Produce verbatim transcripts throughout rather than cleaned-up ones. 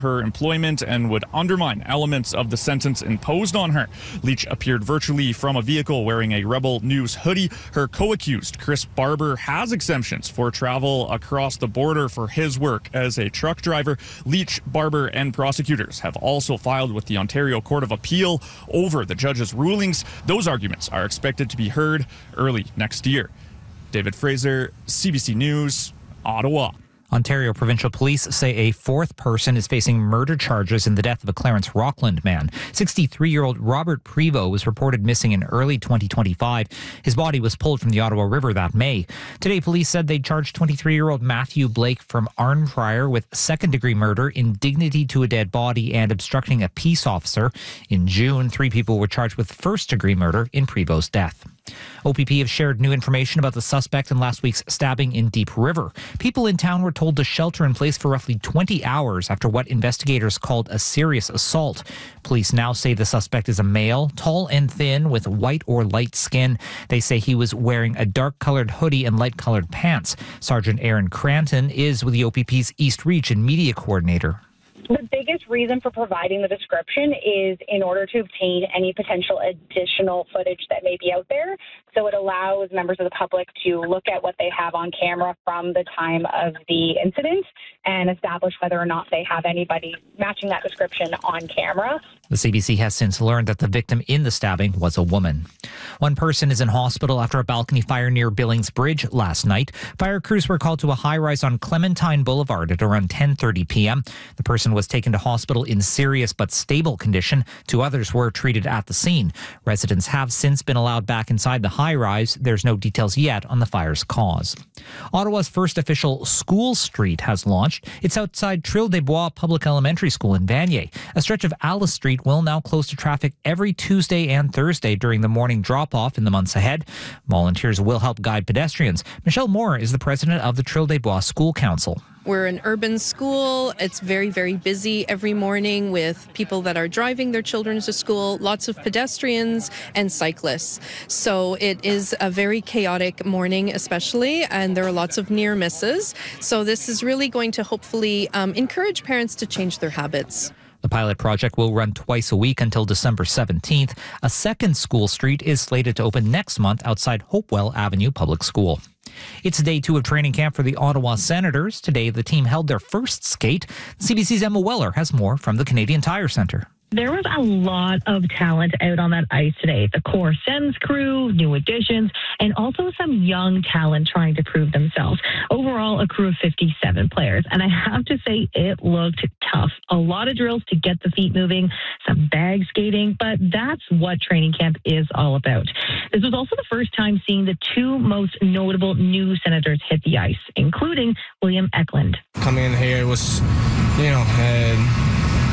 her employment and would undermine elements of the sentence imposed on her. Leach appeared virtually from a vehicle wearing a Rebel News hoodie. Her co-accused, Chris Barber, has exemptions for travel across the border for his work as a truck driver. Leach, Barber, and prosecutors have also filed with the Ontario Court of Appeal over the judge's rulings. Those arguments are expected to be heard early next year. David Fraser, C B C News, Ottawa. Ontario Provincial Police say a fourth person is facing murder charges in the death of a Clarence Rockland man. sixty-three-year-old Robert Prevost was reported missing in early twenty twenty-five. His body was pulled from the Ottawa River that May. Today, police said they charged twenty-three-year-old Matthew Blake from Arnprior with second-degree murder, indignity to a dead body, and obstructing a peace officer. In June, three people were charged with first-degree murder in Prevost's death. O P P have shared new information about the suspect in last week's stabbing in Deep River. People in town were told to shelter in place for roughly twenty hours after what investigators called a serious assault. Police now say the suspect is a male, tall and thin, with white or light skin. They say he was wearing a dark-colored hoodie and light-colored pants. Sergeant Aaron Cranton is with the O P P's East Reach and media coordinator. The biggest reason for providing the description is in order to obtain any potential additional footage that may be out there. So it allows members of the public to look at what they have on camera from the time of the incident and establish whether or not they have anybody matching that description on camera. The C B C has since learned that the victim in the stabbing was a woman. One person is in hospital after a balcony fire near Billings Bridge last night. Fire crews were called to a high-rise on Clementine Boulevard at around ten thirty p.m. The person was taken to hospital in serious but stable condition. Two others were treated at the scene. Residents have since been allowed back inside the high-rise. There's no details yet on the fire's cause. Ottawa's first official school street has launched. It's outside Trille des Bois Public Elementary School in Vanier. A stretch of Alice Street will now close to traffic every Tuesday and Thursday during the morning drop-off in the months ahead. Volunteers will help guide pedestrians. Michelle Moore is the president of the Trille des Bois School Council. We're an urban school. It's very, very busy every morning with people that are driving their children to school, lots of pedestrians and cyclists. So it is a very chaotic morning especially, and there are lots of near misses. So this is really going to hopefully um, encourage parents to change their habits. The pilot project will run twice a week until December seventeenth. A second school street is slated to open next month outside Hopewell Avenue Public School. It's day two of training camp for the Ottawa Senators. Today, the team held their first skate. C B C's Emma Weller has more from the Canadian Tire Centre. There was a lot of talent out on that ice today. The core Sens crew, new additions, and also some young talent trying to prove themselves. Overall, a crew of fifty-seven players. And I have to say, it looked tough. A lot of drills to get the feet moving, some bag skating, but that's what training camp is all about. This was also the first time seeing the two most notable new Senators hit the ice, including William Eklund. Coming in here was, you know, uh,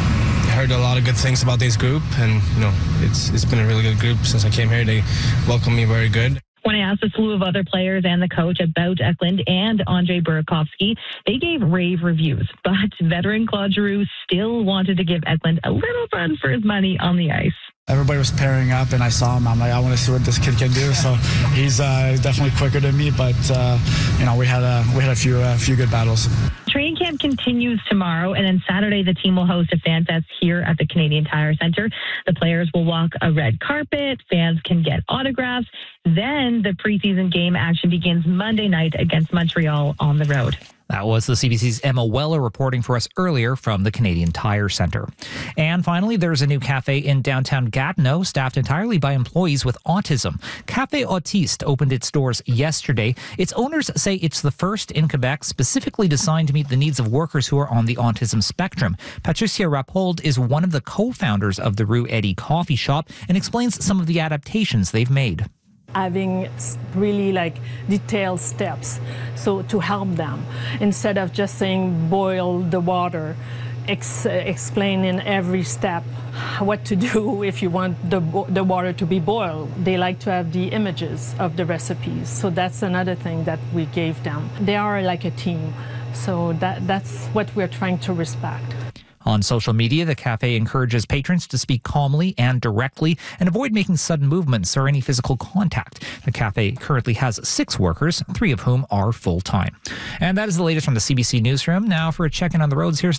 heard a lot of good things about this group, and you know it's it's been a really good group since I came here. They welcomed me very good. When I asked a slew of other players and the coach about Eklund and Andrei Burakovsky, they gave rave reviews. But veteran Claude Giroux still wanted to give Eklund a little run for his money on the ice. Everybody was pairing up, and I saw him. I'm like, I want to see what this kid can do. So he's uh, definitely quicker than me, but uh, you know, we had a we had a few a few good battles. Training camp continues tomorrow, and then Saturday the team will host a fan fest here at the Canadian Tire Centre. The players will walk a red carpet. Fans can get autographs. Then the preseason game action begins Monday night against Montreal on the road. That was the C B C's Emma Weller reporting for us earlier from the Canadian Tire Centre. And finally, there's a new cafe in downtown Gatineau, staffed entirely by employees with autism. Café Autiste opened its doors yesterday. Its owners say it's the first in Quebec specifically designed to meet the needs of workers who are on the autism spectrum. Patricia Rappold is one of the co-founders of the Rue Eddy coffee shop and explains some of the adaptations they've made. Having really like detailed steps, so to help them instead of just saying boil the water, ex- explain in every step what to do if you want the the water to be boiled. They like to have the images of the recipes, so that's another thing that we gave them. They are like a team, so that that's what we're trying to respect. On social media, the cafe encourages patrons to speak calmly and directly and avoid making sudden movements or any physical contact. The cafe currently has six workers, three of whom are full-time. And that is the latest from the C B C Newsroom. Now for a check-in on the roads, here's Doug.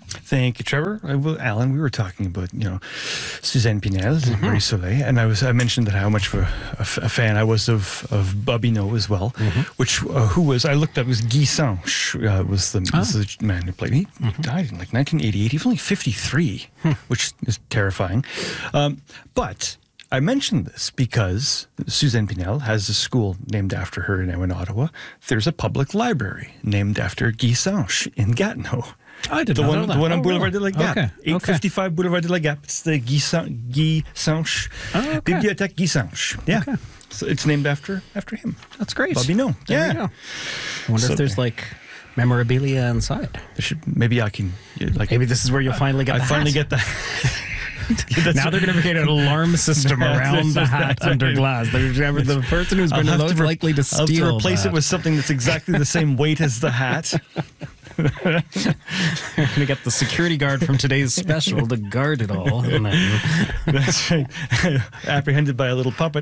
Thank you, Trevor. Uh, well, Alan, we were talking about, you know, Suzanne Pinel and mm-hmm. Marie Soleil, and I was I mentioned that how much of a, a, a fan I was of of Bobino as well, mm-hmm. which uh, who was I looked up was Guy Sanche uh, was the, oh. was the man who played. He mm-hmm. died in like nineteen eighty-eight. He was only fifty-three, hmm. which is terrifying. Um, but I mentioned this because Suzanne Pinel has a school named after her now in Ottawa. There's a public library named after Guy Sanche in Gatineau. I did the not one, know that. The one on oh, Boulevard really? de la Gap. Okay. eight fifty-five okay. Boulevard de la Gap. It's the Guy, San- Guy Sanche. Oh, okay. Bibliothèque Guy Sanche. Yeah. Okay. So it's named after after him. That's great. Bobino. There yeah. I wonder so, if there's like memorabilia inside. There should, maybe I can. Like, maybe this is where you'll finally get I the finally hat. get that. Now they're going to create an alarm system around the hat under glass. They're, the person who's been most re- likely to steal I'll have to replace that. it with something that's exactly the same weight as the hat. You're going to get the security guard from today's special to guard it all. That's right. Apprehended by a little puppet.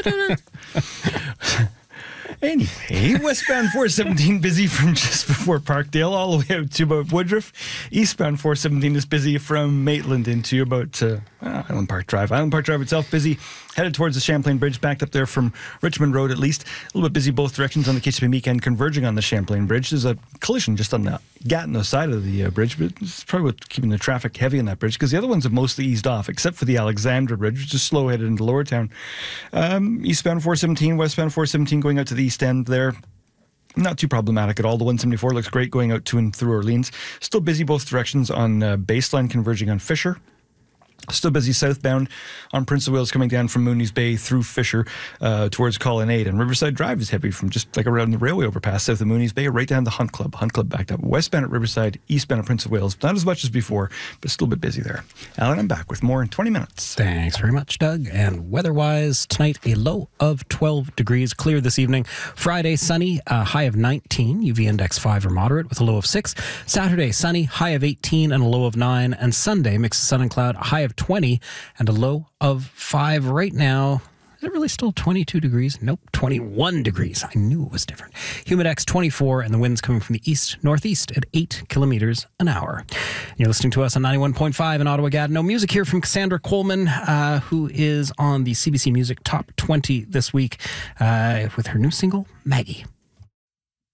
Anyway, westbound four seventeen busy from just before Parkdale all the way out to about Woodruff. Eastbound four seventeen is busy from Maitland into about uh, Island Park Drive. Island Park Drive itself busy, headed towards the Champlain Bridge, backed up there from Richmond Road at least. A little bit busy both directions on the Kitchener-Meek end, converging on the Champlain Bridge. There's a collision just on the Gatineau side of the uh, bridge, but it's probably what's keeping the traffic heavy on that bridge because the other ones have mostly eased off, except for the Alexandra Bridge, which is slow headed into Lower Town. Um, eastbound four seventeen, westbound four seventeen going out to the east end there. Not too problematic at all. The one seventy-four looks great going out to and through Orleans. Still busy both directions on uh, Baseline converging on Fisher. Still busy southbound on Prince of Wales coming down from Mooney's Bay through Fisher uh, towards Colonnade. And Riverside Drive is heavy from just like around the railway overpass south of Mooney's Bay right down to Hunt Club. Hunt Club backed up. Westbound at Riverside, eastbound at Prince of Wales. Not as much as before, but still a bit busy there. Alan, I'm back with more in twenty minutes. Thanks very much, Doug. And weather-wise, tonight a low of twelve degrees. Clear this evening. Friday, sunny, a high of nineteen. U V index five or moderate with a low of six. Saturday, sunny, high of eighteen and a low of nine. And Sunday, mix of sun and cloud, a high of twenty and a low of five. Right now, is it really still twenty-two degrees? Nope, twenty-one degrees. I knew it was different. Humidex twenty-four, and the wind's coming from the east-northeast at eight kilometers an hour. You're listening to us on ninety-one point five in Ottawa, Gatineau. Music here from Cassandra Coleman, uh, who is on the C B C Music Top twenty this week uh, with her new single, Maggie.